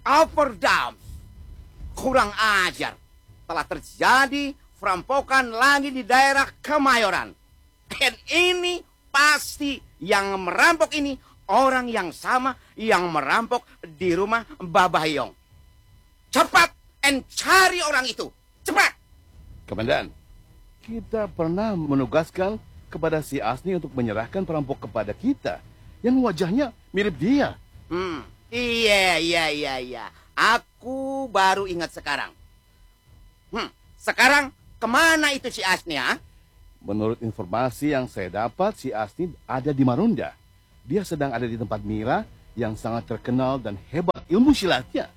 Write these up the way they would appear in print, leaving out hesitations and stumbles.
Overdams. Kurang ajar. Telah terjadi perampokan lagi di daerah Kemayoran. Dan ini pasti yang merampok ini orang yang sama yang merampok di rumah Babayong. Cepat cari orang itu. Cepat. Komandan, kita pernah menugaskan kepada si Asni untuk menyerahkan perampok kepada kita yang wajahnya mirip dia. Iya. Aku baru ingat sekarang. Sekarang kemana itu si Asni, ha? Menurut informasi yang saya dapat, si Asni ada di Marunda. Dia sedang ada di tempat Mira yang sangat terkenal dan hebat ilmu silatnya.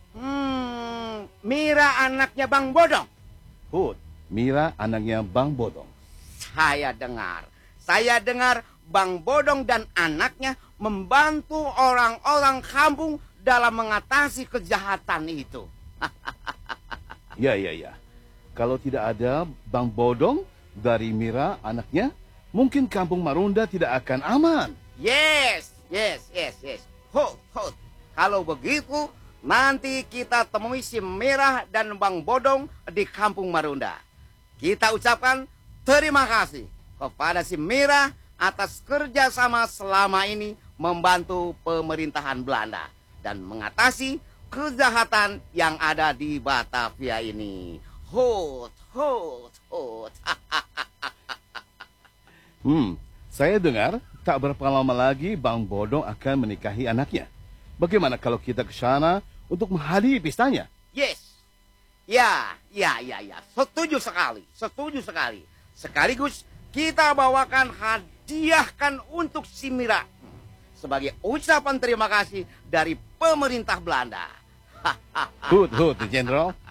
Mira anaknya Bang Bodong. Hud, Mira anaknya Bang Bodong. Saya dengar Bang Bodong dan anaknya membantu orang-orang kampung dalam mengatasi kejahatan itu. Ya. Kalau tidak ada Bang Bodong dari Mira anaknya, mungkin kampung Marunda tidak akan aman. Yes. Hold. Kalau begitu, nanti kita temui si Mira dan Bang Bodong di kampung Marunda. Kita ucapkan terima kasih kepada si Mira atas kerjasama selama ini membantu pemerintahan Belanda dan mengatasi kejahatan yang ada di Batavia ini. Hold. Saya dengar tak berapa lama lagi Bang Bodong akan menikahi anaknya. Bagaimana kalau kita ke sana untuk menghadiri pestanya? Yes. Ya. Setuju sekali. Sekaligus kita bawakan hadiahkan untuk si Mira sebagai ucapan terima kasih dari pemerintah Belanda. Hud, Jenderal.